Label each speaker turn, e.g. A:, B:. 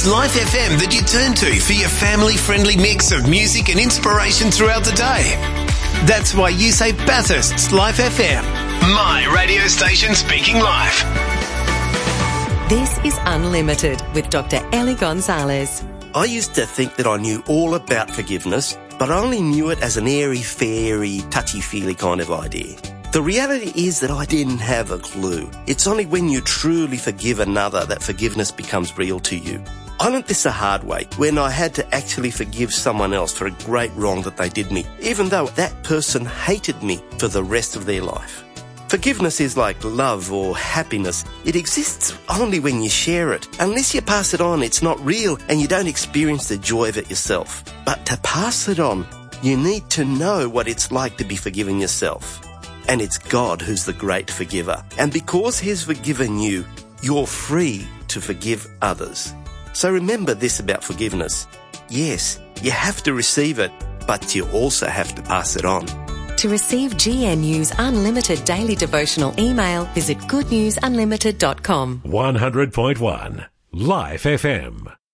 A: It's Life FM that you turn to for your family-friendly mix of music and inspiration throughout the day. That's why you say Bathurst's Life FM. My radio station speaking life.
B: This is Unlimited with Dr. Ellie Gonzalez.
C: I used to think that I knew all about forgiveness, but I only knew it as an airy-fairy, touchy-feely kind of idea. The reality is that I didn't have a clue. It's only when you truly forgive another that forgiveness becomes real to you. I learnt this the hard way, when I had to actually forgive someone else for a great wrong that they did me, even though that person hated me for the rest of their life. Forgiveness is like love or happiness. It exists only when you share it. Unless you pass it on, it's not real and you don't experience the joy of it yourself. But to pass it on, you need to know what it's like to be forgiven yourself. And it's God who's the great forgiver. And because He's forgiven you, you're free to forgive others. So remember this about forgiveness. Yes, you have to receive it, but you also have to pass it on.
B: To receive GNU's Unlimited Daily Devotional email, visit goodnewsunlimited.com.
D: 100.1 Life FM.